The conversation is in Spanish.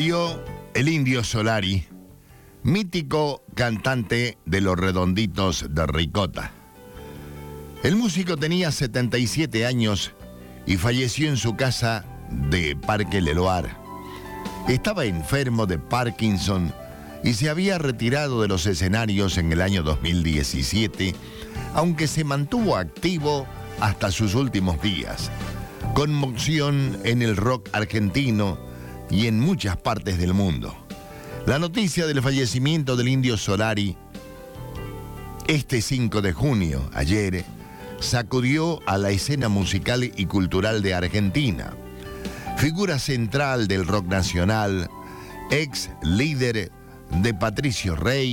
Murió el Indio Solari, mítico cantante de Los Redonditos de Ricota. El músico tenía 77 años y falleció en su casa de Parque Leloir. Estaba enfermo de Parkinson y se había retirado de los escenarios en el año 2017, aunque se mantuvo activo hasta sus últimos días. Conmoción en el rock argentino y en muchas partes del mundo. La noticia del fallecimiento del Indio Solari este 5 de junio, ayer, sacudió a la escena musical y cultural de Argentina. Figura central del rock nacional, ex líder de Patricio Rey,